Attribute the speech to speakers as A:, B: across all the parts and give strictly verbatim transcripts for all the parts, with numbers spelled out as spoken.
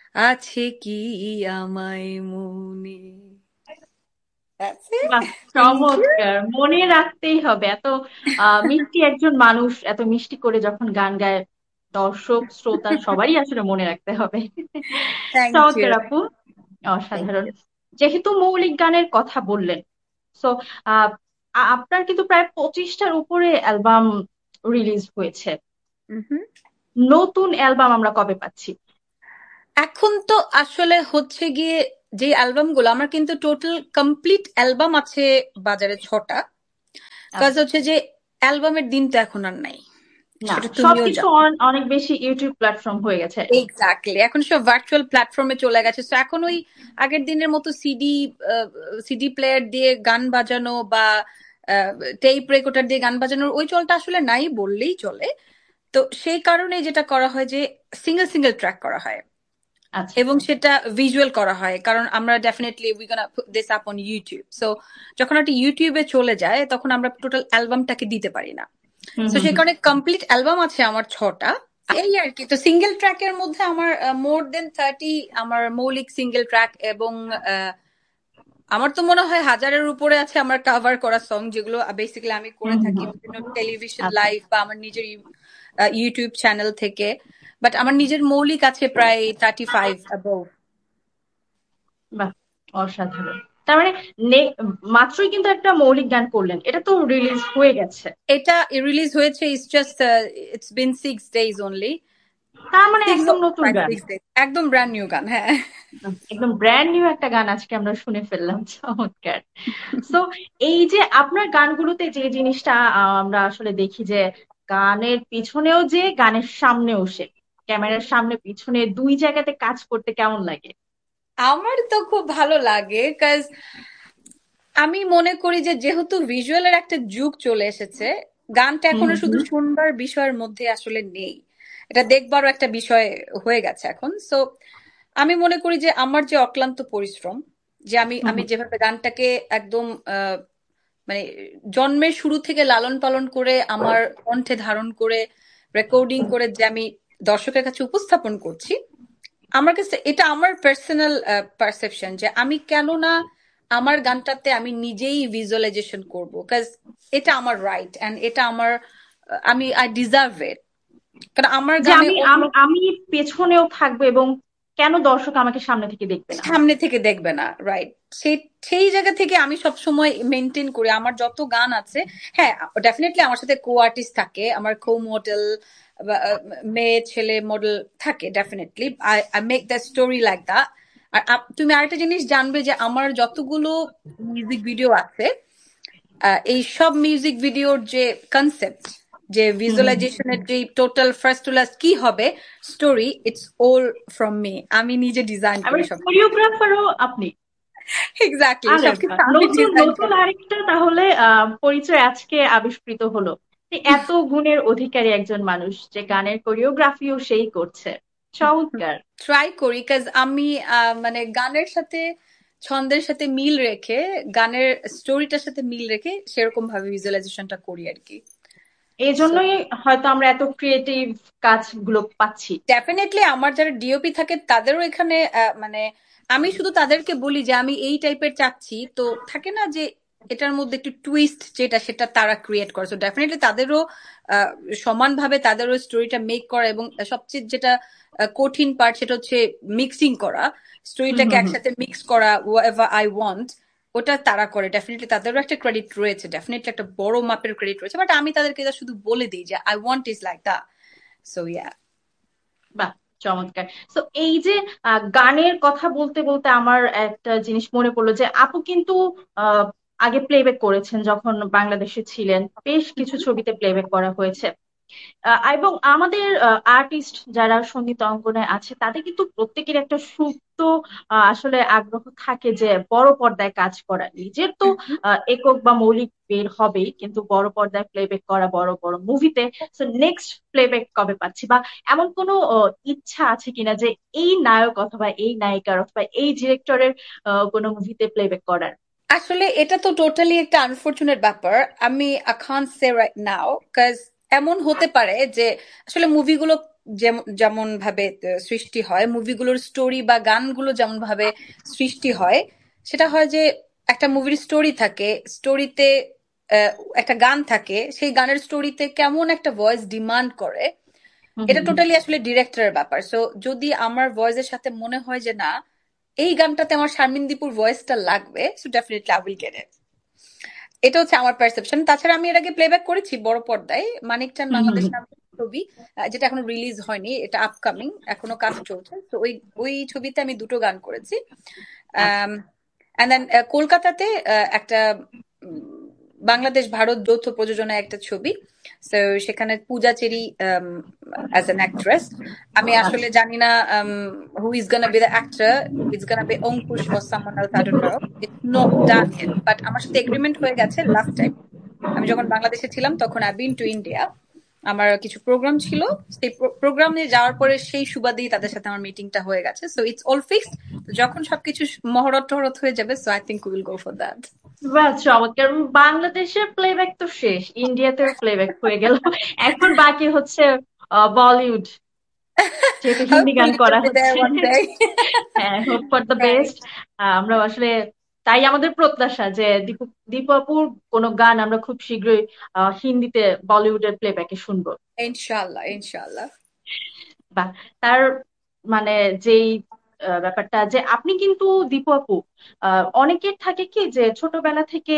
A: আছে কি আমায় মনে। That's it.
B: বাহ,
A: Thank you.
B: চমৎকার! মনে রাখতেই হবে এত আহ মিষ্টি একজন মানুষ এত মিষ্টি করে যখন গান গায়, দর্শক শ্রোতা সবারই আসলে মনে রাখতে হবে।
A: Thank
B: চমৎকার
A: you.
B: আপু,
A: Thank
B: অসাধারণ।
A: you.
B: যেহেতু মৌলিক গানের কথা বললেন, সো আপনার কিন্তু প্রায় পঁচিশটার উপরে অ্যালবাম রিলিজ হয়েছে।
A: Mhm.
B: নতুন অ্যালবাম আমরা কবে পাচ্ছি?
A: এখন তো আসলে হচ্ছে গিয়ে যে অ্যালবাম গুলো আমার কিন্তু টোটাল কমপ্লিট অ্যালবাম আছে বাজারে ছটা। কাজ
B: আচ্ছা।
A: হচ্ছে যে অ্যালবামের দিন তো এখন আর নাই,
B: না,
A: সেটা তুমিও
B: সবকিছু
A: জানো।
B: অন- অনেক বেশি ইউটিউব প্ল্যাটফর্ম হয়ে গেছে।
A: এক্স্যাক্টলি, এখন সব ভার্চুয়াল প্ল্যাটফর্মে চলে গেছে, তো এখন ওই আগের দিনের মতো সিডি সিডি প্লেয়ার দিয়ে গান বাজানো বা টেপ রেকর্ডার দিয়ে গান বাজানোর ওই চলটা আসলে নাই বললেই চলে। তো সেই কারণে যেটা করা হয় যে সিঙ্গেল সিঙ্গেল ট্র্যাক করা হয়
B: আচ্ছা।
A: এবং সেটা ভিজুয়াল করা হয়, কারণ আমরা definitely we gonna put this up on YouTube. So যখন একটা ইউটিউবে চলে যায় তখন আমরা টোটাল অ্যালবামটাকে দিতে পারি না।
B: হুম
A: তো
B: হুম
A: সেই
B: হুম।
A: কারণে কমপ্লিট অ্যালবাম আছে আমার ছটা। এই আর কি, তো সিঙ্গেল ট্র্যাকের মধ্যে আমার মোর দেন থার্টি আমার মৌলিক সিঙ্গেল ট্র্যাক, এবং আহ, আমার তো মনে হয় হাজারের উপরে আছে আমার কভার করা সং, যেগুলো বেসিক্যালি আমি
B: হুম
A: করে
B: হুম
A: থাকি
B: হুম।
A: বিভিন্ন টেলিভিশন
B: আচ্ছা।
A: লাইভ বা আমার নিজের ইউটিউব চ্যানেল থেকে। বাট আমার নিজের মৌলিক আছে প্রায় থার্টি ফাইভ অ্যাবভ।
B: বাহ, অসাধারণ! তার মানে নে- মাত্রই কিন্তু একটা মৌলিক গান করলেন, এটা তো রিলিজ হয়ে গেছে।
A: এটা রিলিজ হয়েছে, it's just it's been six days only.
B: তার মানে
A: সিক্স
B: একদম নতুন
A: ফাইভ
B: গান।
A: সিক্স ডেজ, একদম ব্র্যান্ড নিউ গান, হ্যাঁ।
B: একদম ব্র্যান্ড নিউ একটা গান আজকে আমরা শুনে ফেললাম। চমৎকার! সো এই যে আপনার গানগুলোতে যে জিনিসটা আহ, আমরা আসলে দেখি যে গানের পিছনেও যে গানের সামনেও সে, ক্যামেরার সামনে পিছনে দুই জায়গাতে কাজ করতে কেমন লাগে?
A: আমার তো খুব ভালো লাগে, কাজ আমি মনে করি যে যেহেতু ভিজুয়ালের একটা যুগ চলে এসেছে, গানটা
B: হুম
A: এখনো
B: হুম
A: শুধু
B: হুম।
A: শুনবার বিষয়ের মধ্যে আসলে নেই, এটা দেখবারও একটা বিষয় হয়ে গেছে এখন। সো আমি মনে করি যে আমার যে অক্লান্ত পরিশ্রম, যে আমি
B: হুম
A: আমি
B: হুম।
A: যেভাবে গানটাকে একদম আহ, মানে জন্মের শুরু থেকে লালন পালন করে আমার কণ্ঠে ধারণ করে রেকর্ডিং করে যে আমি দর্শকের কাছে উপস্থাপন করছি, আমার কাছে এটা আমার পার্সোনাল পারসেপশন যে আমি কেন না আমার গানটাতে আমি নিজেই ভিজুয়ালাইজেশন করব, কাজ এটা আমার রাইট এন্ড এটা আমার আহ, আমি আই ডিজার্ভ ইট, কারণ আমার
B: যে
A: গানে
B: আমি
A: অন্য
B: আমি আমি পেছনেও থাকবো এবং কেন দর্শক আমাকে সামনে থেকে দেখবে না?
A: সামনে থেকে দেখবে না, রাইট। সেই সেই জায়গা থেকে আমি সব সময় মেনটেন করি আমার যত গান আছে। হ্যাঁ, ডেফিনেটলি আমার সাথে কো আর্টিস্ট থাকে, আমার কো মডেল, মেয়ে ছেলে মডেল থাকে, definitely I I make the story like that. R up- তুমি আরেকটা জিনিস জানবে যে আমার যতগুলো মিউজিক ভিডিও আছে, আহ, এই সব মিউজিক ভিডিওর যে কনসেপ্ট, যে
B: হুম হুম হুম।
A: ভিজুয়ালাইজেশনের যে টোটাল ফার্স্ট টু লাস্ট কি হবে story, it's all from me, আমি নিজে ডিজাইন
B: আবার
A: করি সব।
B: কোরিওগ্রাফারও আপনি?
A: এক্স্যাক্টলি,
B: আরে
A: সবকিছু
B: বাহ!
A: আমি
B: নতুন
A: ডিজাইন
B: নতুন
A: করি।
B: আরেকটা তাহলে আহ পরিচয় আজকে আবিষ্কৃত হলো, যে এত গুণের অধিকারী একজন মানুষ যে গানের কোরিওগ্রাফিও সেই করছে। চমৎকার!
A: ট্রাই করি, কাজ আমি আহ, মানে গানের সাথে ছন্দের সাথে মিল রেখে, গানের স্টোরিটার সাথে মিল রেখে সেরকম ভাবে ভিজুয়ালাইজেশনটা করি আর কি।
B: এই জন্যই হয়তো আমরা এত ক্রিয়েটিভ কাজগুলো পাচ্ছি।
A: ডেফিনেটলি আমার যারা ডিওপি থাকে তাদেরও এখানে আহ, মানে আমি শুধু তাদেরকে বলি যে আমি এই টাইপের চাচ্ছি, তো থাকে না যে এটার মধ্যে একটু টুইস্ট যেটা সেটা তারা ক্রিয়েট করে, তো ডেফিনেটলি তাদেরও আহ, সমানভাবে তাদেরও স্টোরিটা মেক করা, এবং সবচেয়ে যেটা আহ, কঠিন পার্ট সেটা হচ্ছে মিক্সিং করা,
B: হুম
A: স্টোরিটাকে
B: হুম হুম।
A: একসাথে মিক্স করা হোয়াটএভার আই ওয়ান্ট, ওটা তারা করে। ডেফিনেটলি তাদেরও একটা ক্রেডিট রয়েছে, ডেফিনেটলি একটা বড় মাপের ক্রেডিট রয়েছে, বাট আমি তাদেরকে এটা শুধু বলে দিই যে I want is like the. So yeah.
B: বাহ, চমৎকার! তো এই যে আহ, গানের কথা বলতে বলতে আমার একটা জিনিস মনে পড়লো যে আপু কিন্তু আহ, আগে প্লেব্যাক করেছেন যখন বাংলাদেশে ছিলেন, বেশ কিছু ছবিতে প্লেব্যাক করা হয়েছে। আহ, এবং আমাদের আর্টিস্ট যারা সঙ্গীত অঙ্গনে আছে তাদের কিন্তু প্রত্যেকের একটা সুপ্ত আহ, আসলে আগ্রহ থাকে যে বড় পর্দায় কাজ করা। নিজের তো আহ, একক বা মৌলিক বের হবেই, কিন্তু বড় পর্দায় প্লেব্যাক করা, বড় বড় মুভিতে। সো নেক্সট প্লেব্যাক কবে পাচ্ছি, বা এমন কোনো আহ, ইচ্ছা আছে কিনা যে এই নায়ক অথবা এই নায়িকার অথবা এই ডিরেক্টরের কোনো মুভিতে প্লেব্যাক করার?
A: আসলে এটা তো টোটালি একটা আনফরচুনেট ব্যাপার। আমি I can't say right now, কাজ এমন হতে পারে যে আসলে মুভিগুলো যেমন যেমন ভাবে সৃষ্টি হয়, মুভিগুলোর স্টোরি বা গানগুলো যেমন ভাবে সৃষ্টি হয়, সেটা হয় যে একটা মুভির স্টোরি থাকে, স্টোরিতে একটা গান থাকে, সেই গানের স্টোরিতে কেমন একটা ভয়েস ডিমান্ড করে,
B: হুম
A: এটা
B: হুম হুম।
A: টোটালি আসলে ডিরেক্টরের ব্যাপার। সো যদি আমার ভয়েসের সাথে মনে হয় যে না, এই গানটাতে আমার শারমিন দীপুর ভয়েসটা লাগবে, so definitely I will get it. এটা হচ্ছে আমার পারসেপশন। তাছাড়া আমি এর আগে প্লেব্যাক করেছি বড় পর্দায়, মানিক চান
B: হুম হুম
A: বাংলাদেশ
B: হুম।
A: নামে ছবি, আহ, যেটা এখনো রিলিজ হয়নি, এটা আপকামিং, এখনো কাজ চলছে। তো ওই ওই ছবিতে আমি দুটো গান করেছি।
B: আচ্ছা।
A: অ্যান্ড দেন কলকাতাতে আহ, একটা উম, বাংলাদেশ ভারত যৌথ প্রযোজনায় একটা ছবি। তো সেখানে পূজা চেরি অ্যাজ অ্যান অ্যাক্ট্রেস। আমি আসলে
B: আচ্ছা।
A: জানি না who is Gaana B the actor, it's Gaana B Ankush or someone else, I don't know, it's not done it, but আমার সাথে এগ্রিমেন্ট হয়ে গেছে লাস্ট টাইম আমি যখন বাংলাদেশে ছিলাম, তখন আই বিন টু ইন্ডিয়া, আমার কিছু প্রোগ্রাম ছিল, সেই প্রোগ্রামে যাওয়ার পরে সেই সুবাদেই তাদের সাথে আমার মিটিংটা হয়ে গেছে। So it's all fixed. তো যখন সবকিছু মহরত টহরত হয়ে যাবে, so I think we will go for that.
B: বাহ, চমৎকার। বাংলাদেশের প্লেব্যাক তো শেষ, ইন্ডিয়াতেও প্লেব্যাক হয়ে গেল। এখন বাকি হচ্ছে আহ, বলিউড, যেহেতু হিন্দি গান
A: Hopefully
B: করা
A: we'll be there
B: হচ্ছে।
A: one day.
B: হ্যাঁ, hope for the
A: Right.
B: Best. আমরা আসলে তাই আমাদের প্রত্যাশা যে দীপু দীপু আপুর কোনো গান আমরা খুব শীঘ্রই আহ, হিন্দিতে বলিউডের প্লেব্যাকে শুনবো।
A: Inshallah, inshallah.
B: বা তার মানে যেই আহ, ব্যাপারটা যে আপনি কিন্তু দীপু আপু, আহ, অনেকের থাকে কি যে ছোটবেলা থেকে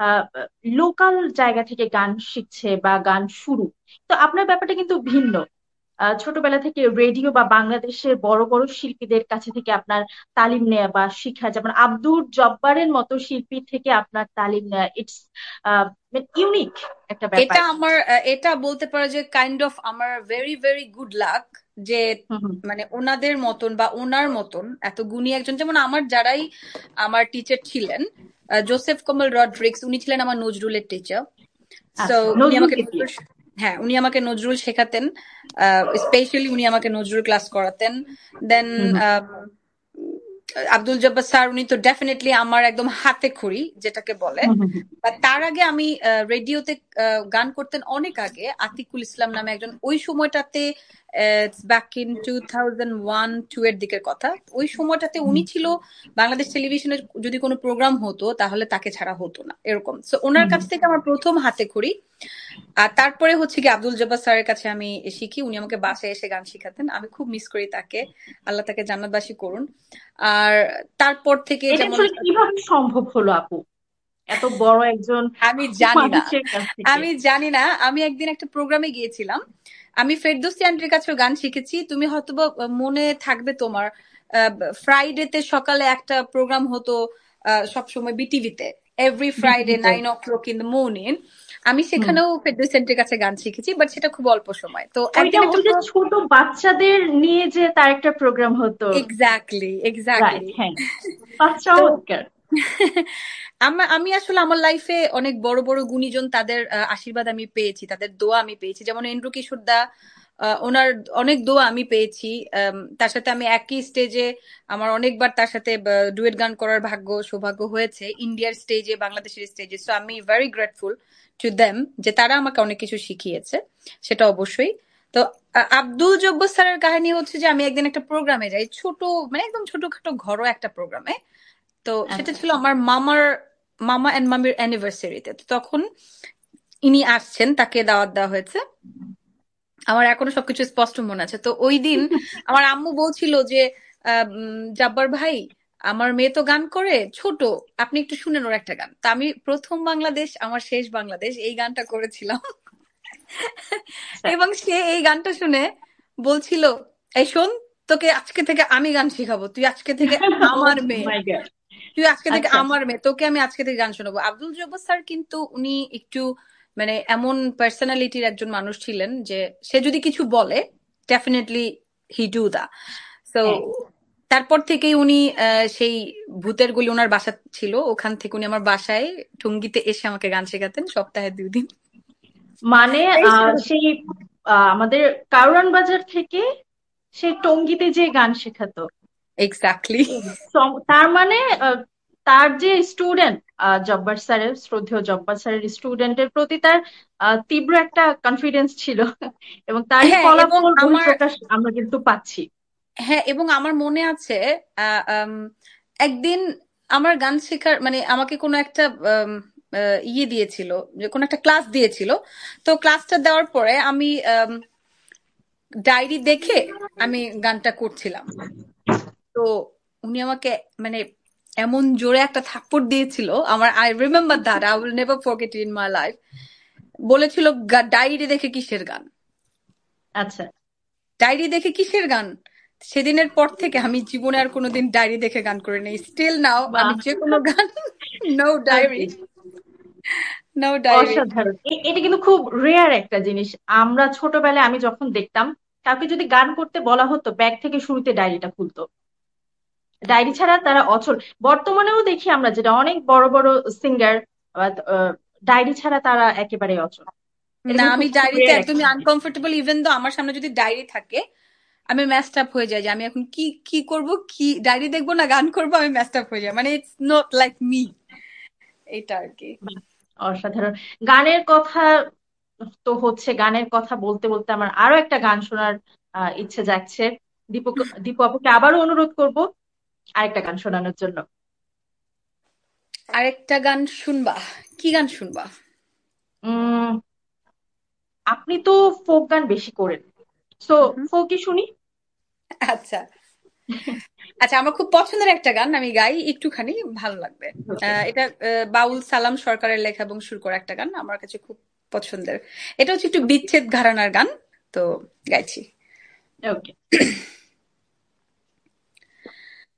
B: লোকাল জায়গা থেকে গান শিখছে বা গান শুরু, তো আপনার ব্যাপারটা কিন্তু ভিন্ন। আহ, ছোটবেলা থেকে রেডিও বা বাংলাদেশের বড় বড় শিল্পীদের কাছে থেকে আপনার তালিম নেওয়া বা শিখা, যেমন আব্দুর জব্বারের মতো শিল্পী থেকে আপনার তালিম নেওয়া, ইটস ইউনিক একটা
A: এটা
B: ব্যাপার।
A: আমার আহ, এটা বলতে পারো যে কাইন্ড অফ আমার ভেরি ভেরি গুড লাক, যে
B: হুম হুম।
A: মানে ওনাদের মতন বা ওনার মতন এত গুণী একজন, যেমন আমার যারাই আমার টিচার ছিলেন, আহ, জোসেফ কমল রড্রিক্স, উনি ছিলেন আমার নজরুলের টিচার। সো
B: আচ্ছা,
A: উনি
B: নজরুল
A: আমাকে
B: গীতি।
A: নজরুল, হ্যাঁ উনি আমাকে নজরুল শেখাতেন, স্পেশালি উনি আমাকে নজরুল ক্লাস করাতেন। দেন
B: হুম হুম
A: আব্দুল জব্বার স্যার, উনি তো ডেফিনেটলি আমার একদম হাতে খড়ি যেটাকে বলে।
B: হুম হুম হুম।
A: বা তার আগে আমি রেডিওতে গান করতেন অনেক আগে, আতিকুল ইসলাম নামে একজন, ওই সময়টাতে back in two thousand one two এর দিকের কথা, ওই সময়টাতে উনি ছিল বাংলাদেশ টেলিভিশনের যদি কোনো প্রোগ্রাম হতো তাহলে তাকে ছাড়া হতো না, এরকম। সো ওনার
B: হুম
A: কাছ
B: হুম।
A: থেকে আমার প্রথম হাতে খড়ি। আর তারপরে হচ্ছে কি আব্দুল জব্বার স্যারের কাছে আমি শিখি, উনি আমাকে বাসায় এসে গান শিখাতেন, আমি খুব মিস করি তাকে, আল্লাহ তাকে জান্নাতবাসী করুন। আর তারপর থেকে
B: এটা
A: যেমন,
B: আসলে কিভাবে সম্ভব হলো আপু, এত বড় একজন
A: আমি জানি না,
B: মানুষের কাছ থেকে?
A: আমি জানি না, আমি একদিন একটা প্রোগ্রামে গিয়েছিলাম, আমি ফেরদৌসী আন্টির কাছেও গান শিখেছি, তুমি হয়তো মনে থাকবে তোমার, ফ্রাইডেতে সকালে একটা প্রোগ্রাম হতো সব সময় বিটিভিতে, every Friday
B: বিটিভিতে।
A: Nine O clock in the morning, আমি
B: হুম।
A: সেখানেও ফেরদৌসী আন্টির কাছে গান শিখেছি, বাট সেটা খুব অল্প সময়। তো
B: ওইটা
A: একদিন একটা
B: ওই যে ছোট বাচ্চাদের নিয়ে যে তার একটা প্রোগ্রাম হতো।
A: Exactly
B: right,
A: exactly.
B: হ্যাঁ। বাহ,
A: তো
B: চমৎকার।
A: আমা- আমি আসলে আমার লাইফে অনেক বড় বড় গুণীজন, তাদের আহ, আশীর্বাদ আমি পেয়েছি, তাদের দোয়া আমি পেয়েছি, যেমন এন্ড্রু কিশোর দা, আহ, ওনার অনেক দোয়া আমি পেয়েছি। আম, তার সাথে আমি একই স্টেজে, আমার অনেকবার তার সাথে ডুয়েট গান করার ভাগ্য সৌভাগ্য হয়েছে, ইন্ডিয়ার স্টেজে, বাংলাদেশের স্টেজে। সো আমি ভেরি গ্রেটফুল টু দেম, যে তারা আমাকে অনেক কিছু শিখিয়েছে, সেটা অবশ্যই। তো আ- আব্দুল জব্বার স্যারের কাহিনী হচ্ছে যে আমি একদিন একটা প্রোগ্রামে যাই, ছোট মানে একদম ছোটখাটো ঘরোয়া একটা প্রোগ্রামে। তো সেটা
B: আচ্ছা।
A: ছিল আমার মামার, মামা এন্ড মামির অ্যানিভার্সারিতে। তো তখন ইনি আসছেন, তাকে দাওয়াত দেওয়া হয়েছে, আমার এখনো সবকিছু স্পষ্ট মনে আছে। তো ওই দিন আমার আম্মু বলছিল যে আহ, উম, জাব্বার ভাই, আমার মেয়ে তো গান করে, ছোট, আপনি একটু শুনেন ওর একটা গান। তা আমি প্রথম বাংলাদেশ আমার শেষ বাংলাদেশ এই গানটা করেছিলাম।
B: আচ্ছা।
A: এবং সে এই গানটা শুনে বলছিল, এই শোন, তোকে আজকে থেকে আমি গান শিখাবো, তুই আজকে থেকে
B: ও
A: আমার মেয়ে,
B: মাই গড।
A: তুই আজকে থেকে
B: আচ্ছা।
A: আমার মেয়ে, তোকে আমি আজকে থেকে গান শোনাবো। আব্দুল জব্বার স্যার কিন্তু উনি একটু মানে এমন পার্সোনালিটির একজন মানুষ ছিলেন যে সে যদি কিছু বলে ডেফিনেটলি হি ডু দা। তো
B: হ্যাঁ,
A: তারপর থেকেই উনি আহ, সেই ভূতের গলি ওনার বাসা ছিল, ওখান থেকে উনি আমার বাসায় টঙ্গীতে এসে আমাকে গান শেখাতেন সপ্তাহে দুই দিন।
B: মানে
A: এই
B: আহ
A: শুরু।
B: সেই আহ, আমাদের কারওয়ান বাজার থেকে সেই টঙ্গীতে যে গান শেখাতো।
A: এক্স্যাক্টলি।
B: ও, চম- তার মানে তার যে স্টুডেন্ট জব্বার স্যারের, শ্রদ্ধেয় জব্বার স্যারের স্টুডেন্টের প্রতি তার আহ, তীব্র একটা কনফিডেন্স ছিল, এবং তারই
A: হ্যাঁ এবং
B: ফলাফল
A: আমার
B: বহিঃপ্রকাশ আমরা কিন্তু পাচ্ছি।
A: হ্যাঁ এবং আমার মনে আছে আহ, উম, একদিন আমার গান শেখার মানে আমাকে কোনো একটা উম, আহ, ইয়ে দিয়েছিল, যে কোনো একটা ক্লাস দিয়েছিল। তো ক্লাসটা দেওয়ার পরে আমি ডায়েরি দেখে আমি গানটা করছিলাম। তো উনি আমাকে মানে এমন জোরে একটা থাপ্পড় দিয়েছিল, আমার I remember that, I will never forget in my life. বলেছিল ডায়েরি দেখে কিসের গান,
B: আচ্ছা।
A: ডায়েরি দেখে কিসের গান। সেদিনের পর থেকে আমি জীবনে আর কোনোদিন ডায়েরি দেখে গান করে নেই। স্টিল নাও
B: বাহ।
A: আমি যে কোনো গান, নো ডায়েরি,
B: ওকে।
A: No diary.
B: অসাধারণ, এ- এটা কিন্তু খুব রেয়ার একটা জিনিস। আমরা ছোটবেলায় আমি যখন দেখতাম কাউকে যদি গান করতে বলা হতো, ব্যাগ থেকে শুরুতে ডায়েরিটা খুলতো, ডায়েরি ছাড়া তারা অচল। বর্তমানেও দেখি আমরা যেটা অনেক বড় বড় সিঙ্গার, ডায়েরি ছাড়া তারা একেবারে অচল। এটা
A: না
B: কিন্তু
A: আমি
B: খুব খুব
A: ডায়েরিতে
B: রেয়ার একটা
A: একদমই
B: জিনিস।
A: আনকমফোর্টেবল, ইভেন তো আমার সামনে যদি ডায়েরি থাকে আমি ম্যাচড আপ হয়ে যাই, যে আমি এখন কি কি করব, কি ডায়েরি দেখবো না গান করবো, আমি ম্যাচড আপ হয়ে যাই, মানে ইটস নট লাইক মি, এটা আর কি।
B: বাহ, অসাধারণ। গানের কথা তো হচ্ছে, গানের কথা বলতে বলতে আমার আরো একটা গান শোনার আহ, ইচ্ছে জাগছে। দীপু দীপু আপুকে আবারও অনুরোধ করব আরেকটা গান শোনানোর জন্য।
A: আরেকটা গান শুনবা? কি গান শুনবা?
B: উম আপনি তো ফোক গান বেশি করেন, সো
A: হুম।
B: ফোকই শুনি।
A: আচ্ছা আচ্ছা, আমার খুব পছন্দের একটা গান আমি গাই একটুখানি, ভালো লাগবে।
B: ওকে।
A: আহ, এটা আহ, বাউল সালাম সরকারের লেখা এবং সুর করা একটা গান, আমার কাছে খুব পছন্দের। এটা হচ্ছে একটু বিচ্ছেদ ঘরানার গান, তো গাইছি।
B: ওকে।